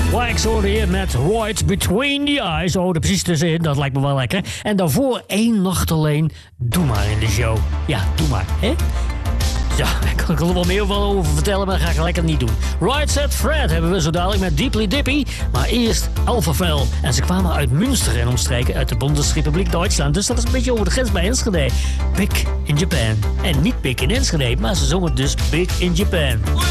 Wax hoorde je met Right Between the Eyes. Oh, er precies tussenin, dat lijkt me wel lekker. En daarvoor één nacht alleen. Doe maar in de show. Ja, doe maar, hè? Ja, ik kan er wel meer over vertellen, maar dat ga ik lekker niet doen. Right Set Fred hebben we zo dadelijk met Deeply Dippy. Maar eerst Alphaville. En ze kwamen uit Münster en omstreken uit de Bundesrepubliek Duitsland. Dus dat is een beetje over de grens bij Enschede. Big in Japan. En niet Big in Enschede, maar ze zongen dus Big in Japan.